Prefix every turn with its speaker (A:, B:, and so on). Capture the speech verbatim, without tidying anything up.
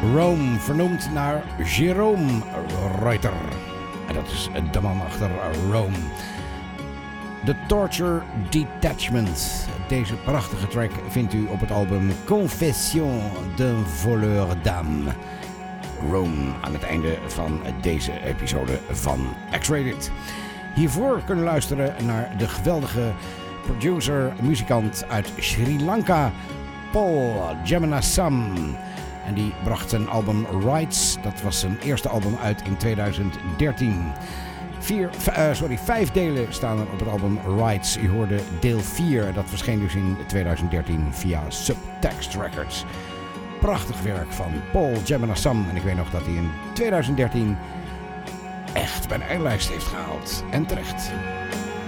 A: Rome, vernoemd naar Jerome Reuter. En dat is de man achter Rome. The Torture Detachment. Deze prachtige track vindt u op het album Confession d'un voleur d'âme. Rome aan het einde van deze episode van X-Rated. Hiervoor kunnen luisteren naar de geweldige producer, muzikant uit Sri Lanka, Paul Jemanasam. En die bracht zijn album Rights, dat was zijn eerste album, uit in tweeduizend dertien. Vier, uh, sorry, vijf delen staan er op het album Rights. U hoorde deel vier, dat verscheen dus in tweeduizend dertien via Subtext Records. Prachtig werk van Paul Jemanasam. En ik weet nog dat hij in tweeduizend dertien echt bij de eindlijst heeft gehaald. En terecht.